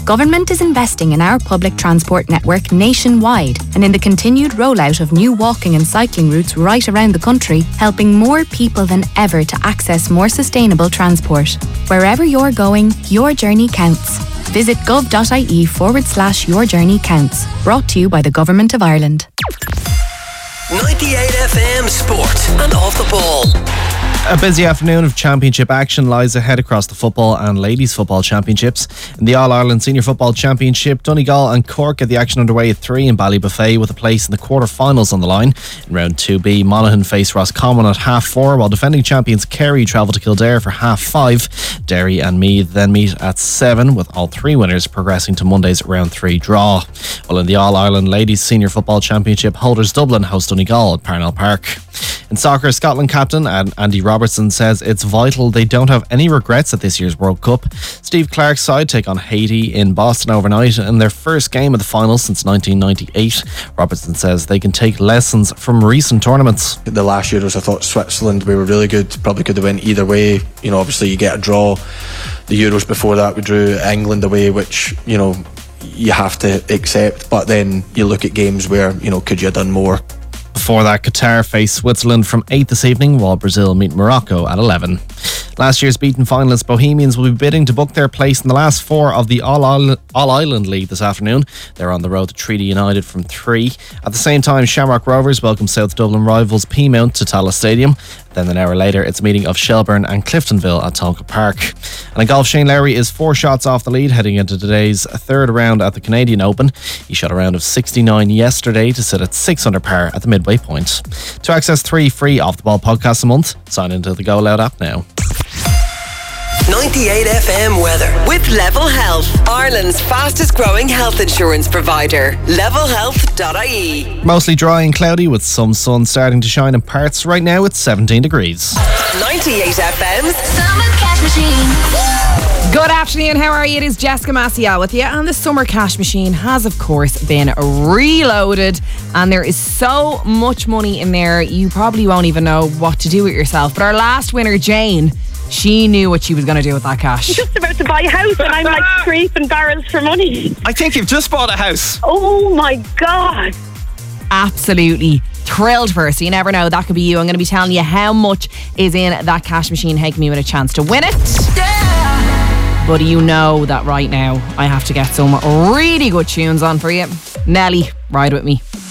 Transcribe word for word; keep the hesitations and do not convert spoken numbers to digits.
Government is investing in our public transport network nationwide and in the continued rollout of new walking and cycling routes right around the country, helping more people than ever to access more sustainable transport. Wherever you're going, your journey counts. Visit gov.ie forward slash your journey counts. Brought to you by the Government of Ireland. ninety-eight F M Sport and Off the Ball. A busy afternoon of championship action lies ahead across the football and ladies football championships. In the All-Ireland Senior Football Championship, Donegal and Cork get the action underway at three in Ballybuffet with a place in the quarter-finals on the line. In round two B, Monaghan face Roscommon at half four, while defending champions Kerry travel to Kildare for half five. Derry and Meath then meet at seven, with all three winners progressing to Monday's round three draw. While in the All-Ireland Ladies Senior Football Championship, Holders Dublin host Donegal at Parnell Park. In soccer, Scotland captain Andy Robertson says it's vital they don't have any regrets at this year's World Cup. Steve Clarke's side take on Haiti in Boston overnight in their first game of the final since nineteen ninety-eight. Robertson says they can take lessons from recent tournaments. The last Euros, I thought Switzerland, we were really good, probably could have went either way. You know, obviously you get a draw. The Euros before that, we drew England away, which, you know, you have to accept, but then you look at games where, you know, could you have done more? Before that, Qatar face Switzerland from eight this evening, while Brazil meet Morocco at eleven. Last year's beaten finalists Bohemians will be bidding to book their place in the last four of the All-Ireland League this afternoon. They're on the road to Treaty United from three. At the same time, Shamrock Rovers welcome South Dublin rivals Peamount to Tallaght Stadium. Then an hour later, it's a meeting of Shelbourne and Cliftonville at Tonka Park. And in golf, Shane Lowry is four shots off the lead heading into today's third round at the Canadian Open. He shot a round of sixty-nine yesterday to sit at six under par at the midway point. To access three free Off the Ball podcasts a month, sign into the Go Loud app now. ninety-eight F M weather with Level Health, Ireland's fastest growing health insurance provider. level health dot I E. Mostly dry and cloudy with some sun starting to shine in parts. Right now it's seventeen degrees. ninety-eight F M's Summer Cash Machine. Good afternoon, how are you? It is Jessica Maciel with you, and the Summer Cash Machine has of course been reloaded, and there is so much money in there you probably won't even know what to do with yourself. But our last winner, Jane, she knew what she was going to do with that cash. I'm just about to buy a house and I'm like scraping barrels for money. I think you've just bought a house. Oh my God. Absolutely thrilled for her. So you never know, that could be you. I'm going to be telling you how much is in that cash machine, how can you win a chance to win it. Yeah. But you know that right now I have to get some really good tunes on for you. Nelly, ride with me.